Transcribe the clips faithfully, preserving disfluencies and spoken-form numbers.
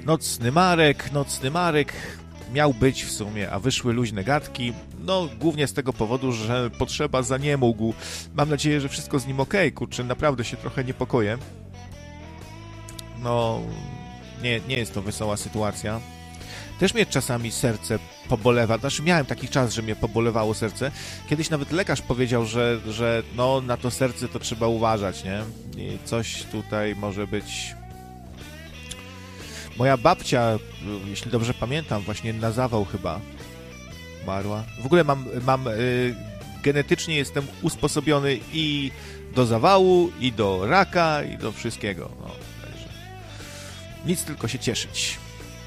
Nocny Marek, Nocny Marek miał być w sumie, a wyszły luźne gadki. No, głównie z tego powodu, że Potrzeba zaniemógł. Mam nadzieję, że wszystko z nim okej, kurczę, naprawdę się trochę niepokoję. No, nie, nie jest to wesoła sytuacja. Też mnie czasami serce pobolewa. Znaczy, miałem taki czas, że mnie pobolewało serce. Kiedyś nawet lekarz powiedział, że, że no, na to serce to trzeba uważać, nie? I coś tutaj może być... Moja babcia, jeśli dobrze pamiętam, właśnie na zawał chyba umarła. W ogóle mam, mam y, genetycznie jestem usposobiony i do zawału, i do raka, i do wszystkiego. No, także nic, tylko się cieszyć.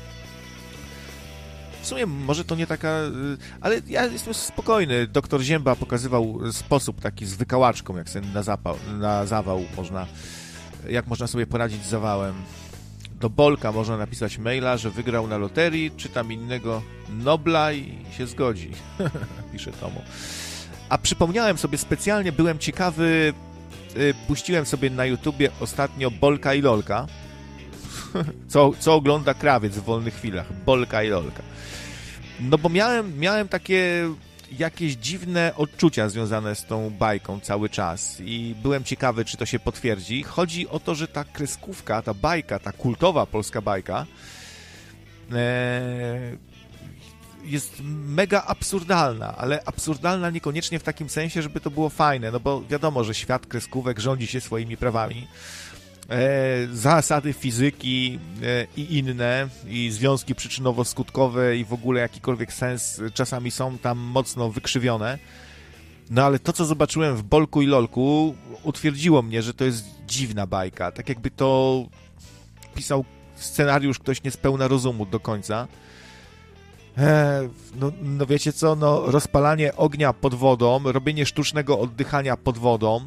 W sumie może to nie taka... Y, ale ja jestem spokojny. Doktor Zięba pokazywał sposób taki z wykałaczką, jak sobie na, zapał, na zawał można... Jak można sobie poradzić z zawałem. Do Bolka można napisać maila, że wygrał na loterii, czy tam innego Nobla i się zgodzi. Pisze Tomo. A przypomniałem sobie specjalnie, byłem ciekawy, yy, puściłem sobie na YouTubie ostatnio Bolka i Lolka. co, co ogląda krawiec w wolnych chwilach. Bolka i Lolka. No bo miałem, miałem takie jakieś dziwne odczucia związane z tą bajką cały czas i byłem ciekawy, czy to się potwierdzi. Chodzi o to, że ta kreskówka, ta bajka, ta kultowa polska bajka e, jest mega absurdalna, ale absurdalna niekoniecznie w takim sensie, żeby to było fajne, no bo wiadomo, że świat kreskówek rządzi się swoimi prawami. E, zasady fizyki e, i inne, i związki przyczynowo-skutkowe i w ogóle jakikolwiek sens czasami są tam mocno wykrzywione. No ale to, co zobaczyłem w Bolku i Lolku, utwierdziło mnie, że to jest dziwna bajka. Tak jakby to pisał scenariusz ktoś niespełna rozumu do końca. E, no, no wiecie co, no rozpalanie ognia pod wodą, robienie sztucznego oddychania pod wodą,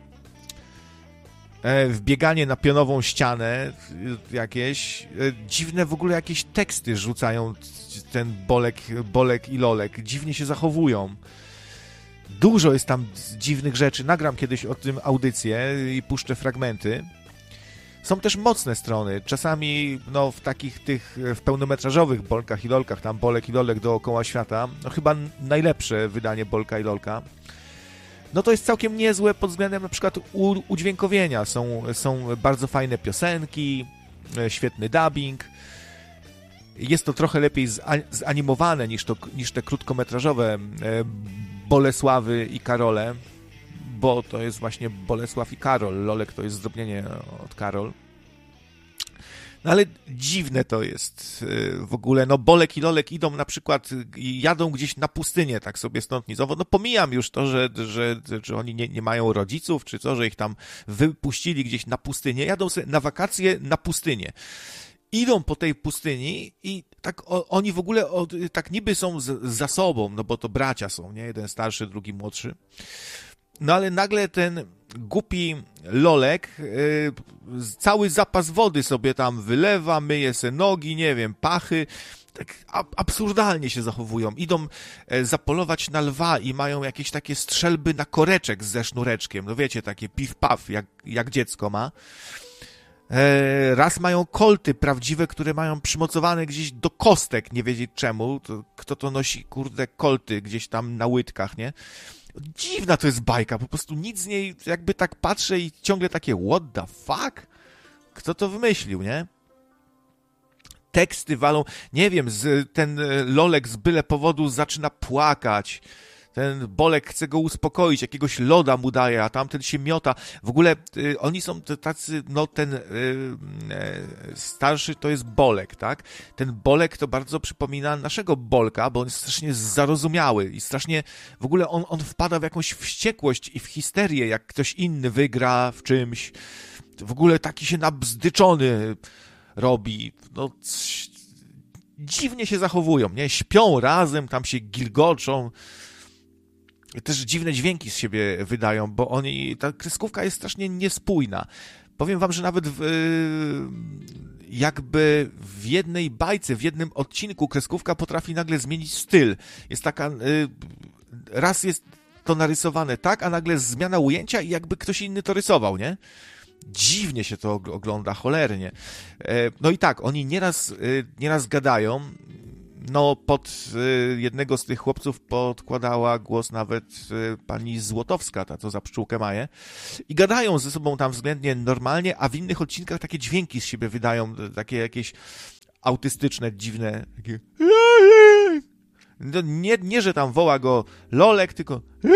wbieganie na pionową ścianę jakieś, dziwne w ogóle jakieś teksty rzucają ten Bolek, Bolek i Lolek, dziwnie się zachowują. Dużo jest tam dziwnych rzeczy, nagram kiedyś o tym audycję i puszczę fragmenty. Są też mocne strony, czasami no, w takich tych w pełnometrażowych Bolkach i Lolkach, tam Bolek i Lolek dookoła świata, no chyba najlepsze wydanie Bolka i Lolka. No to jest całkiem niezłe pod względem na przykład udźwiękowienia. Są, są bardzo fajne piosenki, świetny dubbing. Jest to trochę lepiej zanimowane niż, to, niż te krótkometrażowe Bolesławy i Karole, bo to jest właśnie Bolesław i Karol. Lolek to jest zdrobnienie od Karol. No ale dziwne to jest w ogóle, no Bolek i Lolek idą na przykład, jadą gdzieś na pustynię, tak sobie stąd nizowo, no pomijam już to, że, że, że oni nie, nie mają rodziców, czy co, że ich tam wypuścili gdzieś na pustynię, jadą sobie na wakacje na pustynię. Idą po tej pustyni i tak o, oni w ogóle o, tak niby są z, za sobą, no bo to bracia są, nie? Jeden starszy, drugi młodszy. No ale nagle ten głupi Lolek yy, cały zapas wody sobie tam wylewa, myje se nogi, nie wiem, pachy. Tak ab- absurdalnie się zachowują. Idą e, zapolować na lwa i mają jakieś takie strzelby na koreczek ze sznureczkiem. No wiecie, takie pif-paf, jak, jak dziecko ma. E, raz mają kolty prawdziwe, które mają przymocowane gdzieś do kostek, nie wiedzieć czemu. To, kto to nosi, kurde, kolty gdzieś tam na łydkach, nie? Dziwna to jest bajka, po prostu nic z niej, jakby tak patrzę i ciągle takie what the fuck? Kto to wymyślił, nie? Teksty walą, nie wiem, z, ten Lolek z byle powodu zaczyna płakać, ten Bolek chce go uspokoić, jakiegoś loda mu daje, a tamten się miota. W ogóle y, oni są tacy, no ten y, y, starszy to jest Bolek, tak? Ten Bolek to bardzo przypomina naszego Bolka, bo on jest strasznie zarozumiały i strasznie, w ogóle on, on wpada w jakąś wściekłość i w histerię, jak ktoś inny wygra w czymś. W ogóle taki się nabzdyczony robi. No, c- dziwnie się zachowują, nie? Śpią razem, tam się gilgoczą. Też dziwne dźwięki z siebie wydają, bo oni, ta kreskówka jest strasznie niespójna. Powiem wam, że nawet w, jakby w jednej bajce, w jednym odcinku kreskówka potrafi nagle zmienić styl. Jest taka, raz jest to narysowane tak, a nagle zmiana ujęcia i jakby ktoś inny to rysował, nie? Dziwnie się to ogląda, cholernie. No i tak, oni nieraz, nieraz gadają. No, pod jednego z tych chłopców podkładała głos nawet pani Złotowska, ta co za pszczółkę maje. I gadają ze sobą tam względnie normalnie, a w innych odcinkach takie dźwięki z siebie wydają, takie jakieś autystyczne, dziwne. Takie... No, nie, nie, że tam woła go Lolek, tylko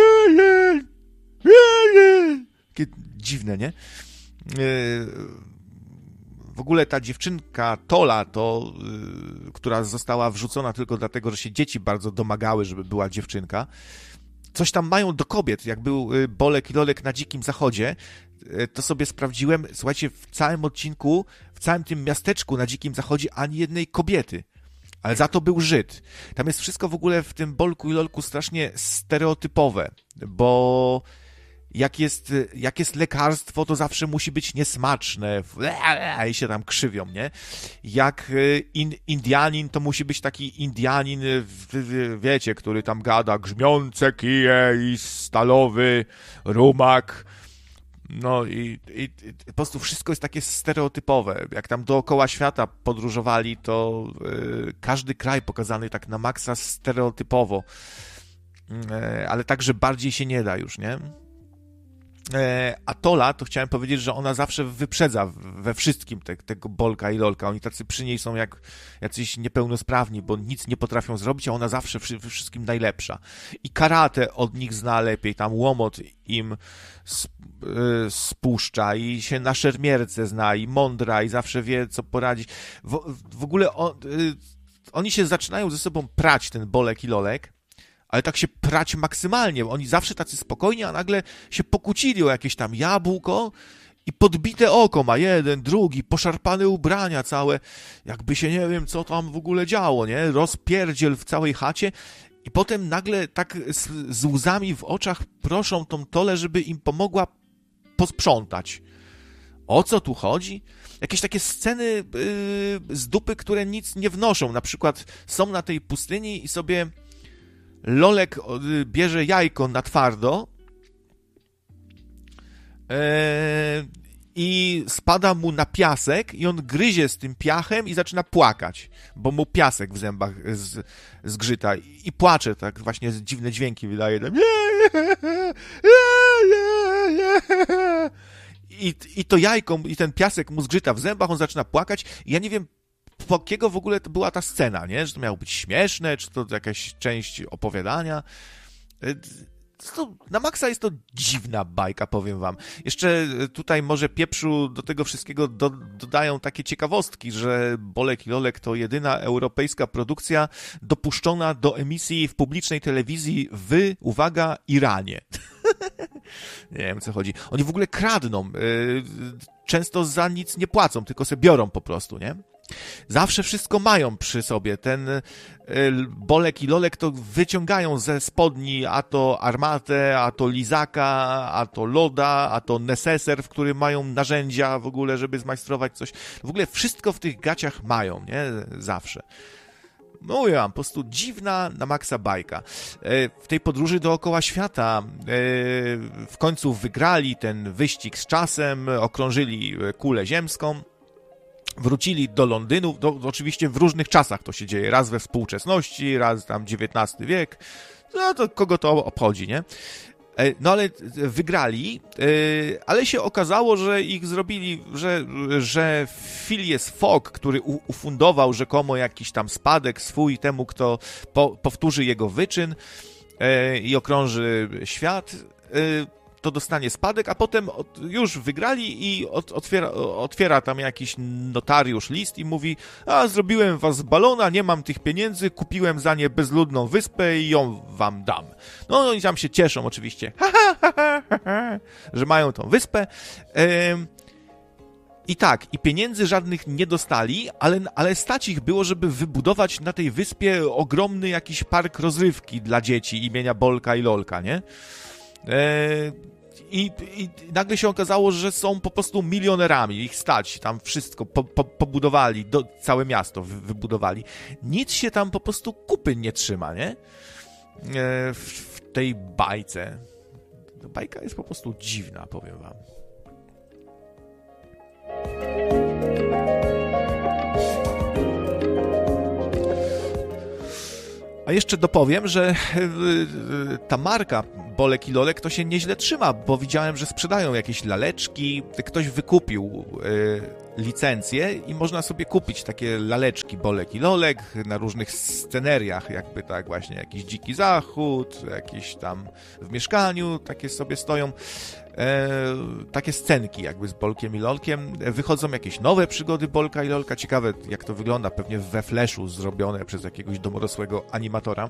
takie dziwne, nie? W ogóle ta dziewczynka Tola, to, yy, która została wrzucona tylko dlatego, że się dzieci bardzo domagały, żeby była dziewczynka, coś tam mają do kobiet. Jak był yy, Bolek i Lolek na Dzikim Zachodzie, yy, to sobie sprawdziłem, słuchajcie, w całym odcinku, w całym tym miasteczku na Dzikim Zachodzie ani jednej kobiety. Ale za to był Żyd. Tam jest wszystko w ogóle w tym Bolku i Lolku strasznie stereotypowe, bo... Jak jest, jak jest lekarstwo, to zawsze musi być niesmaczne i się tam krzywią, nie? Jak in, Indianin, to musi być taki Indianin, wiecie, który tam gada grzmiące kije i stalowy rumak. No i, i, i po prostu wszystko jest takie stereotypowe. Jak tam dookoła świata podróżowali, to y, każdy kraj pokazany tak na maksa stereotypowo. Y, ale tak, że bardziej się nie da już, nie? A Tola, to chciałem powiedzieć, że ona zawsze wyprzedza we wszystkim te, tego Bolka i Lolka. Oni tacy przy niej są jak jacyś niepełnosprawni, bo nic nie potrafią zrobić, a ona zawsze we wszystkim najlepsza. I karate od nich zna lepiej, tam łomot im spuszcza i się na szermierce zna i mądra i zawsze wie, co poradzić. W, w ogóle on, oni się zaczynają ze sobą prać, ten Bolek i Lolek, ale tak się prać maksymalnie. Oni zawsze tacy spokojni, a nagle się pokłócili o jakieś tam jabłko i podbite oko ma jeden, drugi, poszarpane ubrania całe, jakby się nie wiem, co tam w ogóle działo, nie? Rozpierdziel w całej chacie i potem nagle tak z, z łzami w oczach proszą tą Tolę, żeby im pomogła posprzątać. O co tu chodzi? Jakieś takie sceny yy, z dupy, które nic nie wnoszą. Na przykład są na tej pustyni i sobie Lolek bierze jajko na twardo yy, i spada mu na piasek i on gryzie z tym piachem i zaczyna płakać, bo mu piasek w zębach z, zgrzyta i płacze, tak właśnie dziwne dźwięki wydaje. Tam. I, I to jajko i ten piasek mu zgrzyta w zębach, on zaczyna płakać i ja nie wiem, po jakiego w ogóle to była ta scena, nie? Że to miało być śmieszne, czy to jakaś część opowiadania. To, na maksa jest to dziwna bajka, powiem wam. Jeszcze tutaj może pieprzu do tego wszystkiego do, dodają takie ciekawostki, że Bolek i Lolek to jedyna europejska produkcja dopuszczona do emisji w publicznej telewizji w, uwaga, Iranie. Nie wiem, co chodzi. Oni w ogóle kradną. Często za nic nie płacą, tylko se biorą po prostu, nie? Zawsze wszystko mają przy sobie. Ten y, Bolek i Lolek to wyciągają ze spodni a to armatę, a to lizaka, a to loda, a to neseser, w którym mają narzędzia w ogóle, żeby zmajstrować coś. W ogóle wszystko w tych gaciach mają, nie? Zawsze. No mówię wam, po prostu dziwna na maksa bajka. W tej podróży dookoła świata w końcu wygrali ten wyścig z czasem, okrążyli kulę ziemską. Wrócili do Londynu, do, oczywiście w różnych czasach to się dzieje, raz we współczesności, raz tam dziewiętnasty wiek, no to kogo to obchodzi, nie? No ale wygrali, ale się okazało, że ich zrobili, że, że Phileas Fogg, który ufundował rzekomo jakiś tam spadek swój temu, kto po, powtórzy jego wyczyn i okrąży świat, to dostanie spadek, a potem już wygrali i otwiera, otwiera tam jakiś notariusz list i mówi: a zrobiłem was z balona, nie mam tych pieniędzy, kupiłem za nie bezludną wyspę i ją wam dam. No i tam się cieszą oczywiście, ha, ha, ha, ha, ha, że mają tą wyspę. Ym, I tak, i pieniędzy żadnych nie dostali, ale, ale stać ich było, żeby wybudować na tej wyspie ogromny jakiś park rozrywki dla dzieci imienia Bolka i Lolka, nie? Yy, I, I nagle się okazało, że są po prostu milionerami, ich stać, tam wszystko po, po, pobudowali, do, całe miasto wy, wybudowali. Nic się tam po prostu kupy nie trzyma, nie? W, w tej bajce. Ta bajka jest po prostu dziwna, powiem wam. A jeszcze dopowiem, że ta marka Bolek i Lolek to się nieźle trzyma, bo widziałem, że sprzedają jakieś laleczki. Ktoś wykupił licencję i można sobie kupić takie laleczki Bolek i Lolek na różnych sceneriach, jakby tak właśnie jakiś dziki zachód, jakieś tam w mieszkaniu, takie sobie stoją. E, takie scenki jakby z Bolkiem i Lolkiem. Wychodzą jakieś nowe przygody Bolka i Lolka. Ciekawe, jak to wygląda, pewnie we Flashu zrobione przez jakiegoś domorosłego animatora.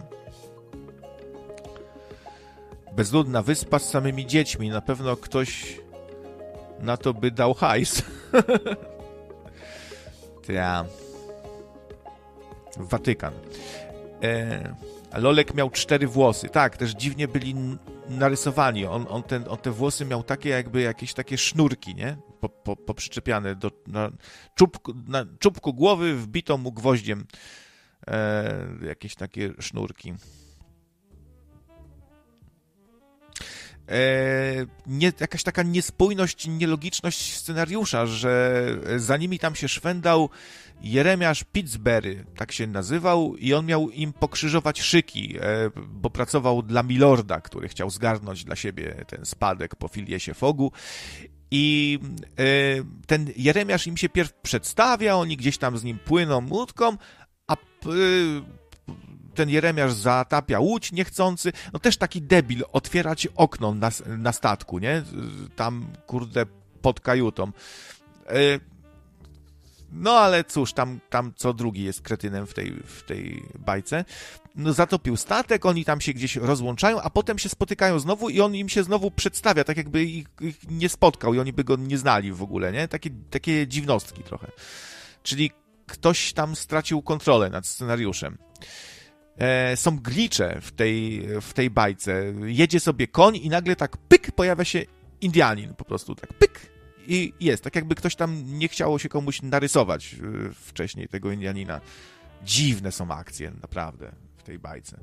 Bezludna wyspa z samymi dziećmi. Na pewno ktoś na to by dał hajs. Ja. Watykan. E, Lolek miał cztery włosy. Tak, też dziwnie byli narysowani. On, on, ten, on te włosy miał takie jakby jakieś takie sznurki, nie? Po, po, poprzyczepiane do na czubku, na czubku głowy wbito mu gwoździem e, jakieś takie sznurki. E, nie, jakaś taka niespójność, nielogiczność scenariusza, że za nimi tam się szwendał Jeremiasz Pitsbury, tak się nazywał, i on miał im pokrzyżować szyki, e, bo pracował dla Milorda, który chciał zgarnąć dla siebie ten spadek po Philiesie Foggu. I e, ten Jeremiasz im się pierw przedstawia, oni gdzieś tam z nim płyną łódką, a e, ten Jeremiasz zatapia łódź niechcący. No też taki debil, otwiera ci okno na, na statku, nie? Tam, kurde, pod kajutą. E, No ale cóż, tam, tam co drugi jest kretynem w tej, w tej bajce. No zatopił statek, oni tam się gdzieś rozłączają, a potem się spotykają znowu i on im się znowu przedstawia, tak jakby ich, ich nie spotkał i oni by go nie znali w ogóle, nie? Takie, takie dziwnostki trochę. Czyli ktoś tam stracił kontrolę nad scenariuszem. E, są glicze w tej, w tej bajce. Jedzie sobie koń i nagle tak pyk, pojawia się Indianin po prostu, tak pyk. I jest, tak jakby ktoś tam nie chciało się komuś narysować wcześniej tego Indianina. Dziwne są akcje, naprawdę, w tej bajce.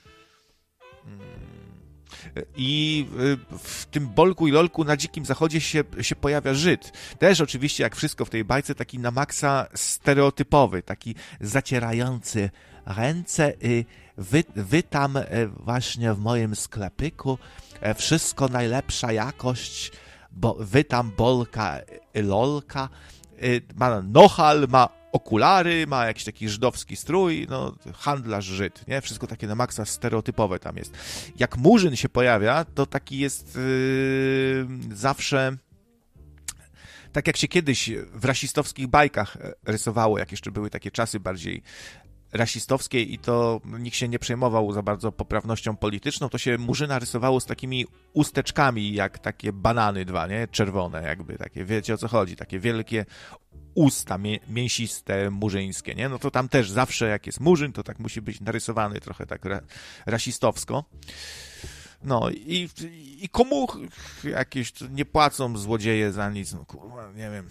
I w tym Bolku i Lolku na Dzikim Zachodzie się, się pojawia Żyd. Też oczywiście, jak wszystko w tej bajce, taki na maksa stereotypowy, taki zacierający ręce. Wy, wy tam właśnie w moim sklepyku, wszystko najlepsza jakość, bo wy tam Bolka i Lolka, ma nohal, ma okulary, ma jakiś taki żydowski strój, no handlarz Żyd, nie? Wszystko takie na maksa stereotypowe tam jest. Jak Murzyn się pojawia, to taki jest yy, zawsze, tak jak się kiedyś w rasistowskich bajkach rysowało, jak jeszcze były takie czasy bardziej rasistowskie i to nikt się nie przejmował za bardzo poprawnością polityczną, to się Murzyna rysowało z takimi usteczkami, jak takie banany dwa, nie? Czerwone jakby, takie, wiecie o co chodzi, takie wielkie usta mię- mięsiste, murzyńskie, nie? No to tam też zawsze jak jest Murzyn, to tak musi być narysowany trochę tak ra- rasistowsko. No i, i komu jakieś nie płacą złodzieje za nic, no kurwa, nie wiem.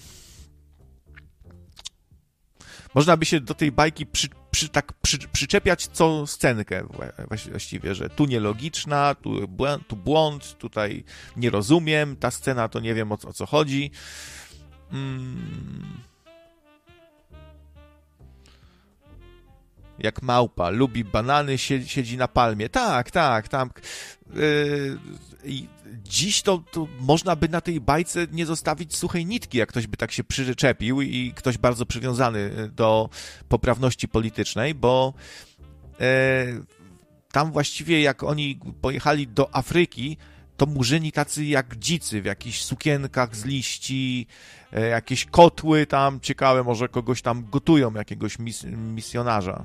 Można by się do tej bajki przy, przy, tak przy, przyczepiać co scenkę właściwie, że tu nielogiczna, tu błąd, tu błąd, tutaj nie rozumiem, ta scena to nie wiem o co, o co chodzi. Hmm. Jak małpa, lubi banany, siedzi na palmie. Tak, tak, tam. Yy, dziś to, to można by na tej bajce nie zostawić suchej nitki, jak ktoś by tak się przyczepił i ktoś bardzo przywiązany do poprawności politycznej, bo yy, tam właściwie jak oni pojechali do Afryki, to Murzyni tacy jak dzicy, w jakichś sukienkach z liści, yy, jakieś kotły tam, ciekawe, może kogoś tam gotują, jakiegoś mis misjonarza.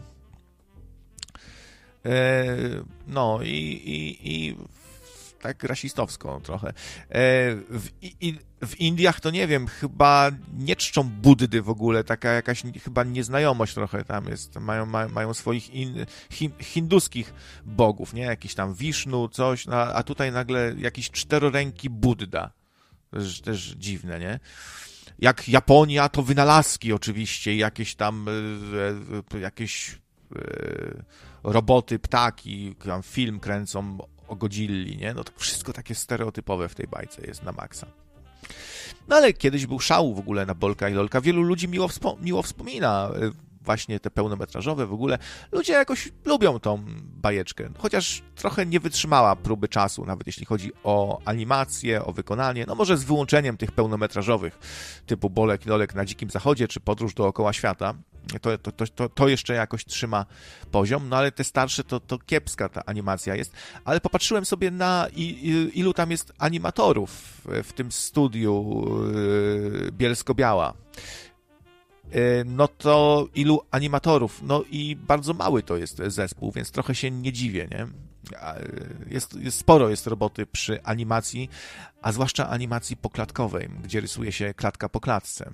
No i, i, i tak rasistowsko trochę. W, i, w Indiach to nie wiem, chyba nie czczą Buddy w ogóle, taka jakaś chyba nieznajomość trochę tam jest. Mają, mają, mają swoich in, hin, hinduskich bogów, nie? Jakiś tam Wisznu, coś, no, a tutaj nagle jakiś czteroręki Budda. Też, też dziwne, nie? Jak Japonia, to wynalazki oczywiście, jakieś tam jakieś roboty, ptaki, tam film kręcą o Godzilli, nie? No to wszystko takie stereotypowe w tej bajce jest na maksa. No ale kiedyś był szał w ogóle na Bolka i Lolka. Wielu ludzi miło, wspo- miło wspomina. właśnie te pełnometrażowe w ogóle, ludzie jakoś lubią tą bajeczkę, chociaż trochę nie wytrzymała próby czasu, nawet jeśli chodzi o animację, o wykonanie, no może z wyłączeniem tych pełnometrażowych, typu Bolek i Lolek na Dzikim Zachodzie, czy Podróż dookoła świata. To, to, to, to, to jeszcze jakoś trzyma poziom, no ale te starsze to, to kiepska ta animacja jest, ale popatrzyłem sobie na i, i, ilu tam jest animatorów w, w tym studiu yy, Bielsko-Biała. Yy, no to ilu animatorów, no i bardzo mały to jest zespół, więc trochę się nie dziwię, nie? Jest, jest sporo jest roboty przy animacji, a zwłaszcza animacji poklatkowej, gdzie rysuje się klatka po klatce.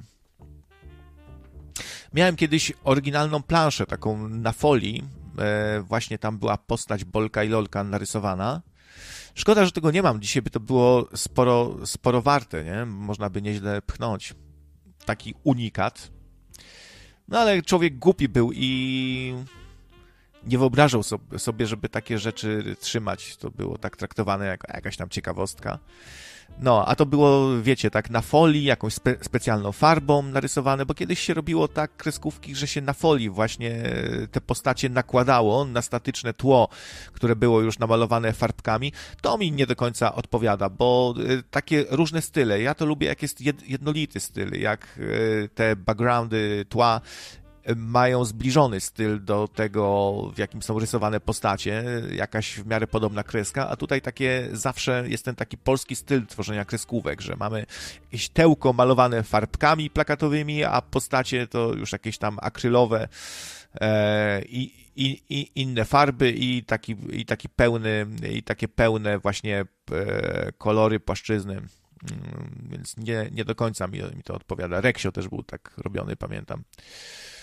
Miałem kiedyś oryginalną planszę, taką na folii, e, właśnie tam była postać Bolka i Lolka narysowana. Szkoda, że tego nie mam, dzisiaj by to było sporo, sporo warte, nie? Można by nieźle pchnąć. Taki unikat. No ale człowiek głupi był i nie wyobrażał sobie, żeby takie rzeczy trzymać. To było tak traktowane jako jakaś tam ciekawostka. No, a to było, wiecie, tak na folii, jakąś spe- specjalną farbą narysowane, bo kiedyś się robiło tak kreskówki, że się na folii właśnie te postacie nakładało na statyczne tło, które było już namalowane farbkami. To mi nie do końca odpowiada, bo y, takie różne style, ja to lubię jak jest jed- jednolity styl, jak y, te backgroundy tła mają zbliżony styl do tego, w jakim są rysowane postacie, jakaś w miarę podobna kreska, a tutaj takie zawsze jest ten taki polski styl tworzenia kreskówek, że mamy jakieś tełko malowane farbkami plakatowymi, a postacie to już jakieś tam akrylowe e, i, i, i inne farby i taki, i taki pełny, i takie pełne właśnie e, kolory, płaszczyzny. Więc nie, nie do końca mi, mi to odpowiada. Reksio też był tak robiony, pamiętam.